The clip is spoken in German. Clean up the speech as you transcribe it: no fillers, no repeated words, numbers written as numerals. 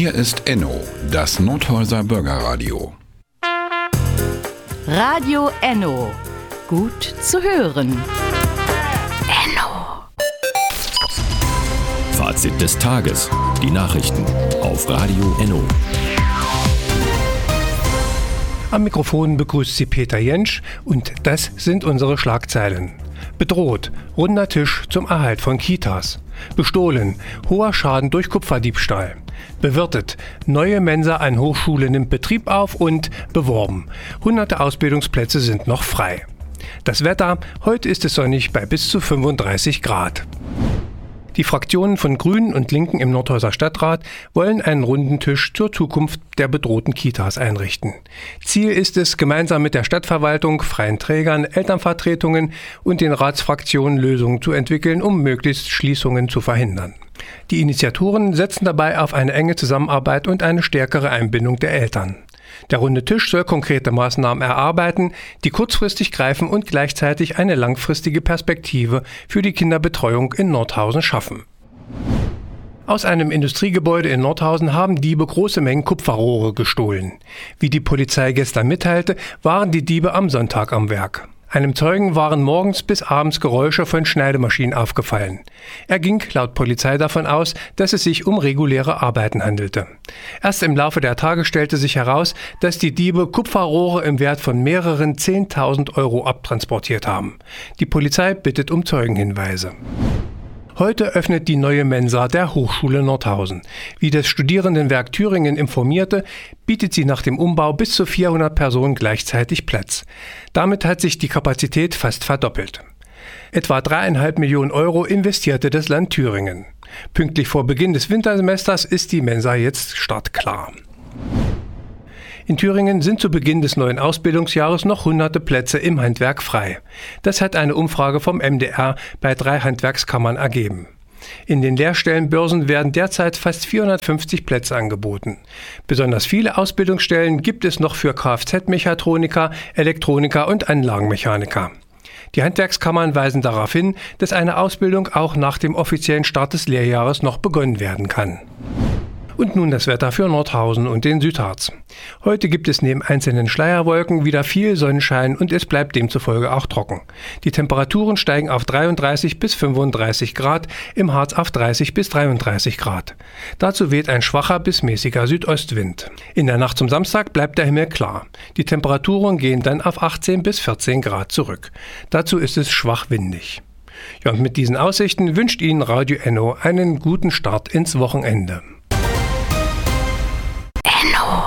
Hier ist Enno, das Nordhäuser Bürgerradio. Radio Enno. Gut zu hören. Enno. Fazit des Tages. Die Nachrichten auf Radio Enno. Am Mikrofon begrüßt Sie Peter Jentsch und das sind unsere Schlagzeilen. Bedroht, runder Tisch zum Erhalt von Kitas. Bestohlen, hoher Schaden durch Kupferdiebstahl. Bewirtet, neue Mensa an Hochschule nimmt Betrieb auf und beworben. Hunderte Ausbildungsplätze sind noch frei. Das Wetter, heute ist es sonnig bei bis zu 35 Grad. Die Fraktionen von Grünen und Linken im Nordhäuser Stadtrat wollen einen runden Tisch zur Zukunft der bedrohten Kitas einrichten. Ziel ist es, gemeinsam mit der Stadtverwaltung, freien Trägern, Elternvertretungen und den Ratsfraktionen Lösungen zu entwickeln, um möglichst Schließungen zu verhindern. Die Initiatoren setzen dabei auf eine enge Zusammenarbeit und eine stärkere Einbindung der Eltern. Der runde Tisch soll konkrete Maßnahmen erarbeiten, die kurzfristig greifen und gleichzeitig eine langfristige Perspektive für die Kinderbetreuung in Nordhausen schaffen. Aus einem Industriegebäude in Nordhausen haben Diebe große Mengen Kupferrohre gestohlen. Wie die Polizei gestern mitteilte, waren die Diebe am Sonntag am Werk. Einem Zeugen waren morgens bis abends Geräusche von Schneidemaschinen aufgefallen. Er ging laut Polizei davon aus, dass es sich um reguläre Arbeiten handelte. Erst im Laufe der Tage stellte sich heraus, dass die Diebe Kupferrohre im Wert von mehreren 10.000 Euro abtransportiert haben. Die Polizei bittet um Zeugenhinweise. Heute öffnet die neue Mensa der Hochschule Nordhausen. Wie das Studierendenwerk Thüringen informierte, bietet sie nach dem Umbau bis zu 400 Personen gleichzeitig Platz. Damit hat sich die Kapazität fast verdoppelt. Etwa 3,5 Millionen Euro investierte das Land Thüringen. Pünktlich vor Beginn des Wintersemesters ist die Mensa jetzt startklar. In Thüringen sind zu Beginn des neuen Ausbildungsjahres noch hunderte Plätze im Handwerk frei. Das hat eine Umfrage vom MDR bei 3 Handwerkskammern ergeben. In den Lehrstellenbörsen werden derzeit fast 450 Plätze angeboten. Besonders viele Ausbildungsstellen gibt es noch für Kfz-Mechatroniker, Elektroniker und Anlagenmechaniker. Die Handwerkskammern weisen darauf hin, dass eine Ausbildung auch nach dem offiziellen Start des Lehrjahres noch begonnen werden kann. Und nun das Wetter für Nordhausen und den Südharz. Heute gibt es neben einzelnen Schleierwolken wieder viel Sonnenschein und es bleibt demzufolge auch trocken. Die Temperaturen steigen auf 33 bis 35 Grad, im Harz auf 30 bis 33 Grad. Dazu weht ein schwacher bis mäßiger Südostwind. In der Nacht zum Samstag bleibt der Himmel klar. Die Temperaturen gehen dann auf 18 bis 14 Grad zurück. Dazu ist es schwach windig. Ja, und mit diesen Aussichten wünscht Ihnen Radio Enno einen guten Start ins Wochenende. Enno.